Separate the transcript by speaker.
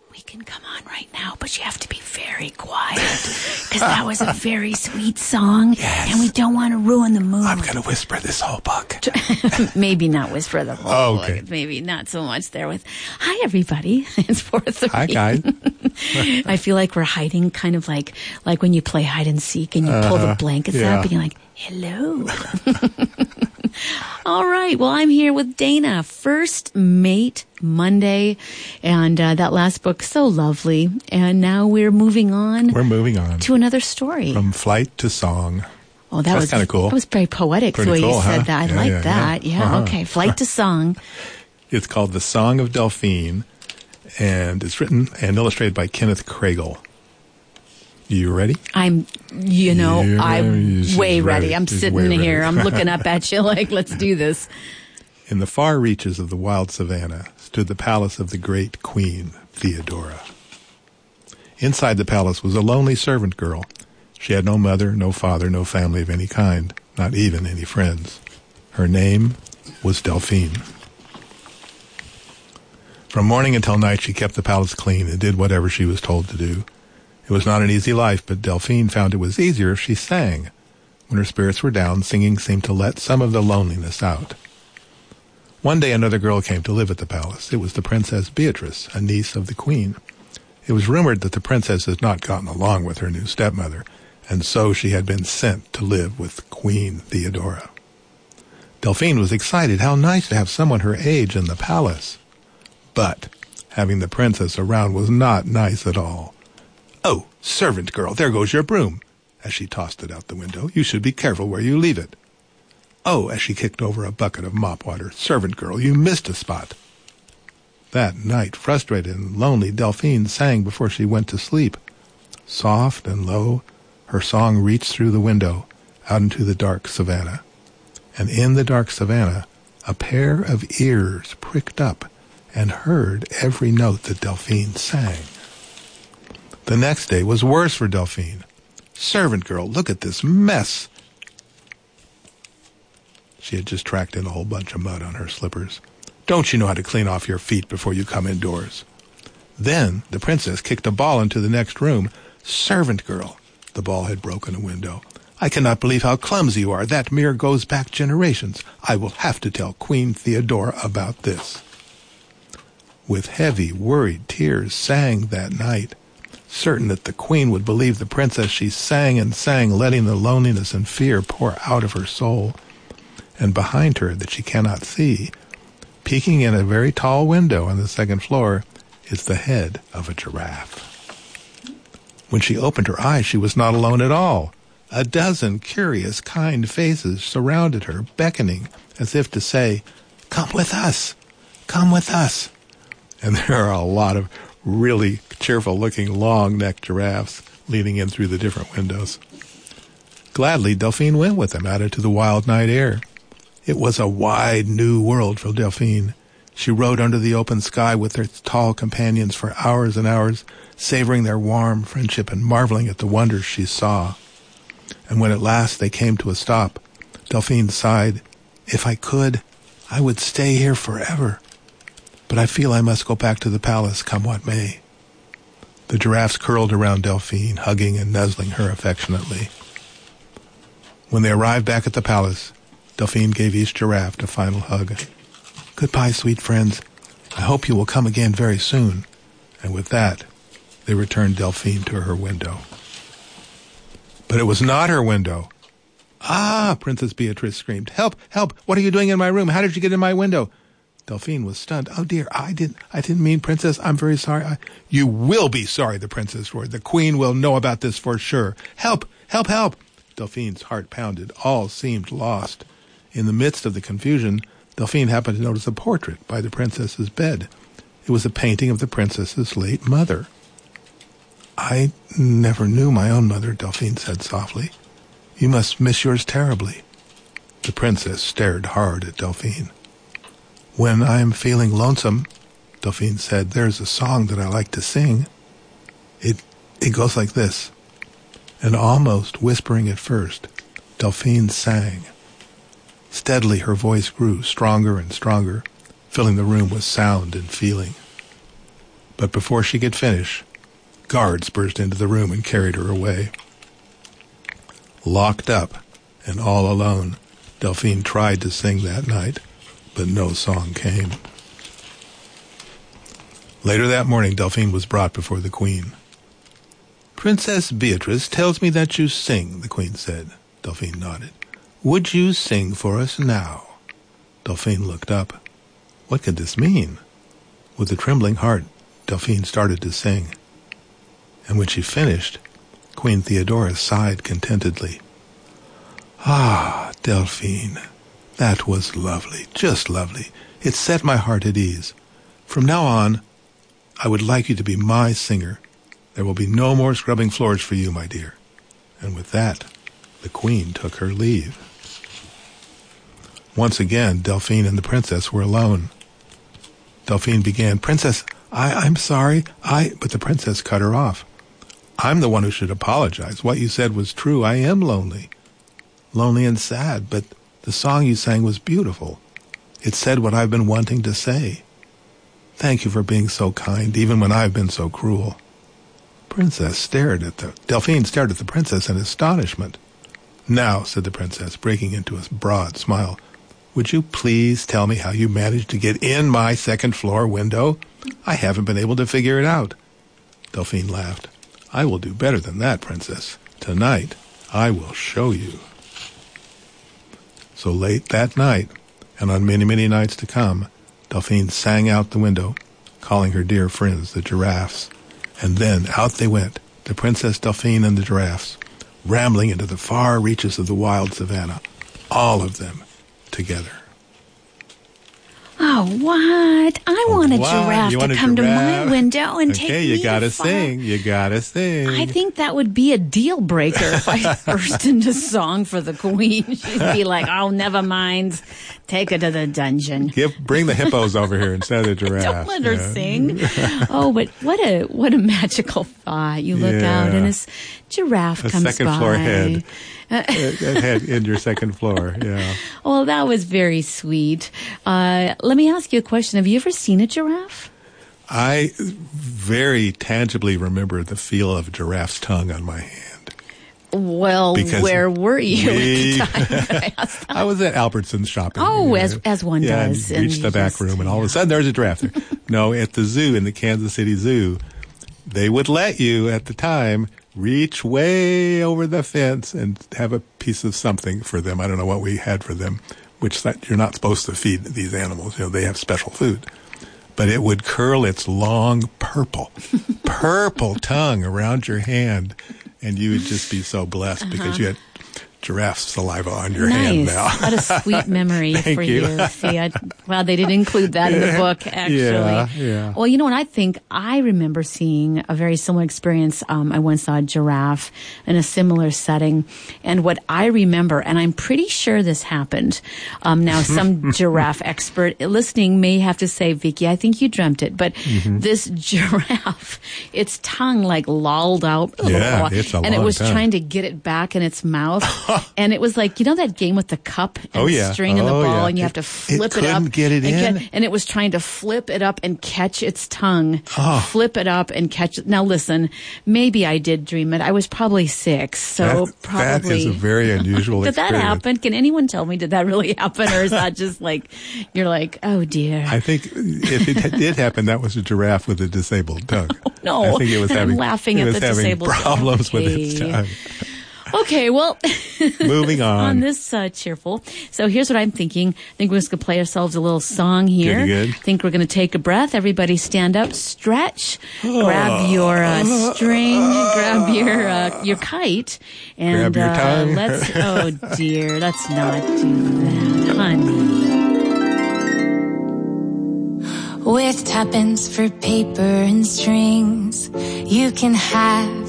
Speaker 1: we can come on right now, but you have to be very quiet because that was a very sweet song,
Speaker 2: yes.
Speaker 1: and we don't want to ruin the mood.
Speaker 2: I'm going to whisper this whole book.
Speaker 1: Maybe not whisper the whole
Speaker 2: book. Okay.
Speaker 1: Maybe not so much there with, hi, everybody. It's 4:30.
Speaker 2: Hi, guys.
Speaker 1: I feel like we're hiding kind of like when you play hide and seek and you pull the blankets up and you're like, hello. All right. Well, I'm here with Dana. First Mate Monday. And that last book, so lovely. And now we're moving on.
Speaker 2: We're moving on.
Speaker 1: To another story.
Speaker 2: From flight to song.
Speaker 1: Oh,
Speaker 2: That's kind of cool.
Speaker 1: That was very poetic the way you said that. I like that. Yeah. Okay. Flight to song.
Speaker 2: It's called The Song of Delphine. And it's written and illustrated by Kenneth Kragle. You ready?
Speaker 1: I'm way ready. I'm sitting here. I'm looking up at you like, let's do this.
Speaker 2: In the far reaches of the wild savannah stood the palace of the great Queen Theodora. Inside the palace was a lonely servant girl. She had no mother, no father, no family of any kind, not even any friends. Her name was Delphine. From morning until night, she kept the palace clean and did whatever she was told to do. It was not an easy life, but Delphine found it was easier if she sang. When her spirits were down, singing seemed to let some of the loneliness out. One day another girl came to live at the palace. It was the Princess Beatrice, a niece of the queen. It was rumored that the princess had not gotten along with her new stepmother, and so she had been sent to live with Queen Theodora. Delphine was excited. How nice to have someone her age in the palace. But having the princess around was not nice at all. "Oh, servant girl, there goes your broom," as she tossed it out the window. "You should be careful where you leave it." "Oh," as she kicked over a bucket of mop water, "servant girl, you missed a spot." That night, frustrated and lonely, Delphine sang before she went to sleep. Soft and low, her song reached through the window out into the dark savannah. And in the dark savannah, a pair of ears pricked up and heard every note that Delphine sang. The next day was worse for Delphine. "Servant girl, look at this mess." She had just tracked in a whole bunch of mud on her slippers. "Don't you know how to clean off your feet before you come indoors?" Then the princess kicked a ball into the next room. "Servant girl," the ball had broken a window. "I cannot believe how clumsy you are. That mirror goes back generations. I will have to tell Queen Theodora about this." With heavy, worried tears, sang that night. Certain that the queen would believe the princess, she sang and sang, letting the loneliness and fear pour out of her soul. And behind her, that she cannot see, peeking in a very tall window on the second floor, is the head of a giraffe. When she opened her eyes, she was not alone at all. A dozen curious, kind faces surrounded her, beckoning as if to say, "Come with us, come with us." And there are a lot of really cheerful-looking, long-necked giraffes leading in through the different windows. Gladly, Delphine went with them out into the wild night air. It was a wide, new world for Delphine. She rode under the open sky with her tall companions for hours and hours, savoring their warm friendship and marveling at the wonders she saw. And when at last they came to a stop, Delphine sighed, "If I could, I would stay here forever. But I feel I must go back to the palace, come what may." The giraffes curled around Delphine, hugging and nuzzling her affectionately. When they arrived back at the palace, Delphine gave each giraffe a final hug. "Goodbye, sweet friends. I hope you will come again very soon." And with that, they returned Delphine to her window. But it was not her window. "Ah!" Princess Beatrice screamed. "Help! Help! What are you doing in my room? How did you get in my window?" Delphine was stunned. "Oh dear, I didn't mean, Princess. I'm very sorry." "You will be sorry," the princess roared. "The queen will know about this for sure. Help! Help! Help!" Delphine's heart pounded. All seemed lost. In the midst of the confusion, Delphine happened to notice a portrait by the princess's bed. It was a painting of the princess's late mother. "I never knew my own mother," Delphine said softly. "You must miss yours terribly." The princess stared hard at Delphine. "When I am feeling lonesome," Delphine said, "there's a song that I like to sing. It goes like this." And almost whispering at first, Delphine sang. Steadily her voice grew stronger and stronger, filling the room with sound and feeling. But before she could finish, guards burst into the room and carried her away. Locked up and all alone, Delphine tried to sing that night, but no song came. Later that morning, Delphine was brought before the queen. "Princess Beatrice tells me that you sing," the queen said. Delphine nodded. "Would you sing for us now?" Delphine looked up. What could this mean? With a trembling heart, Delphine started to sing. And when she finished, Queen Theodora sighed contentedly. "Ah, Delphine, that was lovely, just lovely. It set my heart at ease. From now on, I would like you to be my singer. There will be no more scrubbing floors for you, my dear." And with that, the queen took her leave. Once again, Delphine and the princess were alone. Delphine began, "Princess, I'm sorry, But the princess cut her off. "I'm the one who should apologize. What you said was true. I am lonely. Lonely and sad, but the song you sang was beautiful. It said what I've been wanting to say. Thank you for being so kind, even when I've been so cruel." Delphine stared at the princess in astonishment. "Now," said the princess, breaking into a broad smile, "would you please tell me how you managed to get in my second-floor window? I haven't been able to figure it out." Delphine laughed. "I will do better than that, princess. Tonight, I will show you." So late that night, and on many, many nights to come, Delphine sang out the window, calling her dear friends, the giraffes. And then out they went, the Princess Delphine and the giraffes, rambling into the far reaches of the wild savannah, all of them together.
Speaker 1: Oh, what? I want a giraffe to come to my window and take me
Speaker 2: Okay, you gotta
Speaker 1: far.
Speaker 2: sing. You gotta sing.
Speaker 1: I think that would be a deal breaker if I burst into song for the queen. She'd be like, "Oh, never mind. Take her to the dungeon."
Speaker 2: Bring the hippos over here instead of the giraffes.
Speaker 1: Don't let her sing. Oh, but what a magical thought. You look out and this giraffe comes by.
Speaker 2: A second floor head. Head in your second floor, yeah.
Speaker 1: Well, that was very sweet. Let me ask you a question. Have you ever seen a giraffe?
Speaker 2: I very tangibly remember the feel of a giraffe's tongue on my hand.
Speaker 1: Well,
Speaker 2: Because
Speaker 1: where were you at the time?
Speaker 2: I was at Albertsons shopping.
Speaker 1: Oh, as one does.
Speaker 2: And reached the back room, and all of a sudden there's a giraffe there. No, at the zoo, in the Kansas City Zoo, they would let you, at the time, reach way over the fence and have a piece of something for them. I don't know what we had for them, which that you're not supposed to feed these animals. You know, they have special food. But it would curl its long purple tongue around your hand, and you would just be so blessed because you had giraffe saliva on your hand now.
Speaker 1: What a sweet memory for you. See, well, they didn't include that in the book, actually.
Speaker 2: Yeah.
Speaker 1: Well, you know what? I remember seeing a very similar experience. I once saw a giraffe in a similar setting. And what I remember, and I'm pretty sure this happened, now some giraffe expert listening may have to say, "Vicki, I think you dreamt it." But this giraffe, its tongue like lolled out.
Speaker 2: Yeah, it's a long
Speaker 1: and it was
Speaker 2: tongue.
Speaker 1: trying to get it back in its mouth. And it was like, you know that game with the cup and the string and the ball, and you have to flip it up.
Speaker 2: Couldn't get it in.
Speaker 1: And it was trying to flip it up and catch its tongue. Flip it up and catch it. Now listen, maybe I did dream it. I was probably 6, so probably.
Speaker 2: That is a very unusual
Speaker 1: Did
Speaker 2: experience.
Speaker 1: that happen? Can anyone tell me, did that really happen? Or is that just like, you're like, oh dear.
Speaker 2: I think if it did happen, that was a giraffe with a disabled tongue.
Speaker 1: No,
Speaker 2: I think it was
Speaker 1: I'm laughing at the disabled tongue.
Speaker 2: problems with its tongue.
Speaker 1: Okay, well,
Speaker 2: moving on
Speaker 1: this cheerful. So here's what I'm thinking. I think we're just going to play ourselves a little song here.
Speaker 2: Good.
Speaker 1: I think we're going to take a breath. Everybody stand up, stretch, grab your string, grab your kite, and
Speaker 2: grab your tongue.
Speaker 1: Oh dear, let's not do that, honey.
Speaker 3: With tuppence for paper and strings, you can have